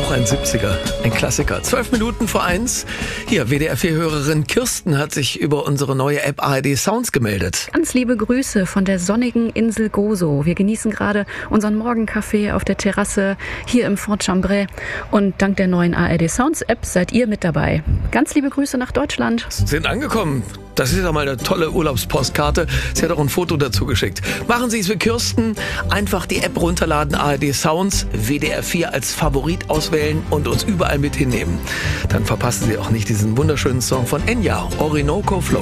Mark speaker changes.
Speaker 1: Auch ein 70er, ein Klassiker. 12 Minuten vor 1. Hier, WDR4-Hörerin Kirsten hat sich über unsere neue App ARD Sounds gemeldet.
Speaker 2: Ganz liebe Grüße von der sonnigen Insel Gozo. Wir genießen gerade unseren Morgenkaffee auf der Terrasse hier im Fort Chambray. Und dank der neuen ARD Sounds App seid ihr mit dabei. Ganz liebe Grüße nach Deutschland.
Speaker 1: Sind angekommen. Das ist ja mal eine tolle Urlaubspostkarte. Sie hat auch ein Foto dazu geschickt. Machen Sie es wie Kirsten. Einfach die App runterladen, ARD Sounds, WDR4 als Favorit auswählen und uns überall mit hinnehmen. Dann verpassen Sie auch nicht diesen wunderschönen Song von Enya, Orinoco Flow.